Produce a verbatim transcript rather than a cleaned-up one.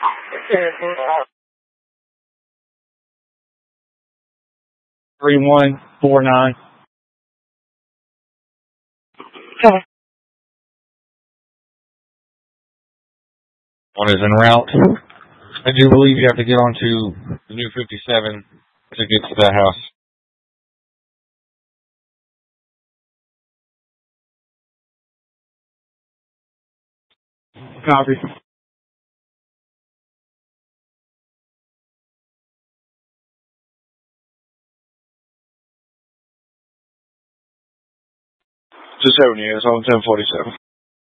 three one four nine. One is en route. I do believe you have to get onto the new fifty-seven to get to that house. Copy. two seventy, it's on ten forty-seven.